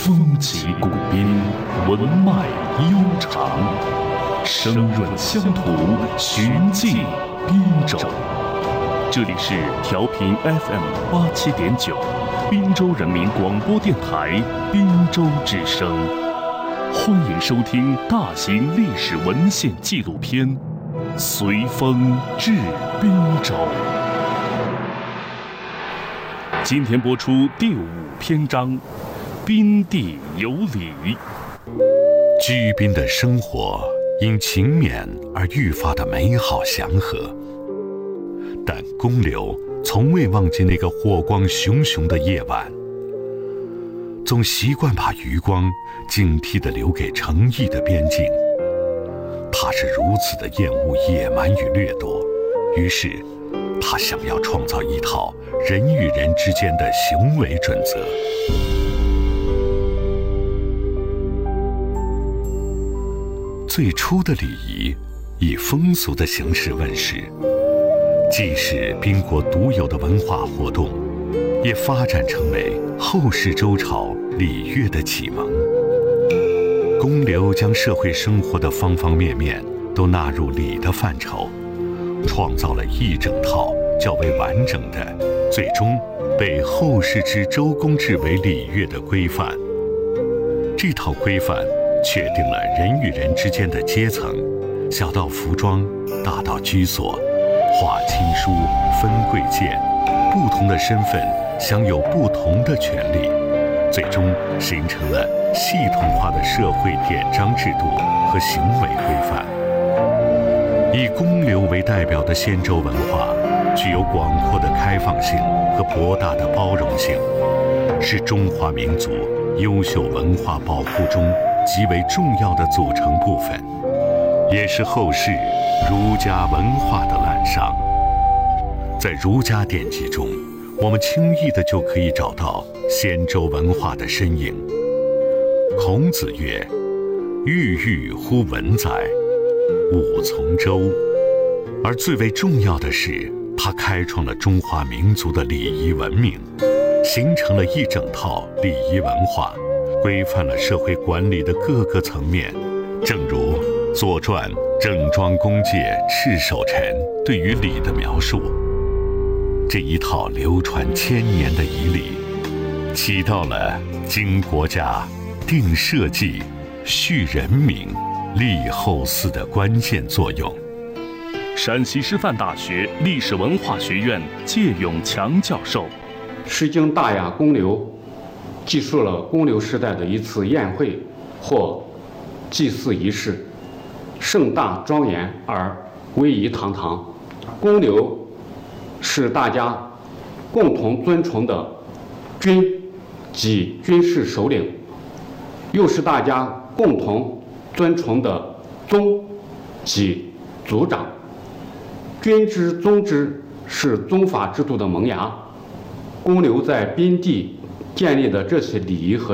风起古滨，文脉悠长，声润乡土，寻迹滨州。这里是调频 FM87.9，滨州人民广播电台滨州之声。欢迎收听大型历史文献纪录片《随风至滨州》。今天播出第5篇章：滨地有礼。 居滨的生活因勤勉而愈发的美好祥和，但公刘从未忘记那个火光熊熊的夜晚，总习惯把余光警惕地留给城邑的边境。他是如此的厌恶野蛮与掠夺，于是他想要创造一套人与人之间的行为准则。最初的礼仪以风俗的形式问世，既是宾国独有的文化活动，也发展成为后世周朝礼乐的启蒙。公刘将社会生活的方方面面都纳入礼的范畴，创造了一整套较为完整的，最终被后世之周公制为礼乐的规范。这套规范确定了人与人之间的阶层，小到服装，大到居所，划亲疏，分贵贱，不同的身份享有不同的权利，最终形成了系统化的社会典章制度和行为规范。以公刘为代表的先周文化具有广阔的开放性和博大的包容性，是中华民族优秀文化保护中极为重要的组成部分，也是后世儒家文化的滥觞。在儒家典籍中，我们轻易的就可以找到先周文化的身影。孔子曰：“郁郁乎文哉，吾从周。”而最为重要的是，他开创了中华民族的礼仪文明，形成了一整套礼仪文化，规范了社会管理的各个层面。正如《左传》郑庄公介赤手臣对于礼的描述，这一套流传1000年的仪礼，起到了经国家、定社稷、序人民、立后嗣的关键作用。 陕西师范大学历史文化学院介永强教授，《 诗经·大雅·公刘》记述了公刘时代的一次宴会或祭祀仪式，盛大庄严而威仪堂堂。公刘是大家共同尊崇的君及军事首领，又是大家共同尊崇的宗及族长。君之宗之是宗法制度的萌芽。公刘在滨地建立的这些礼仪和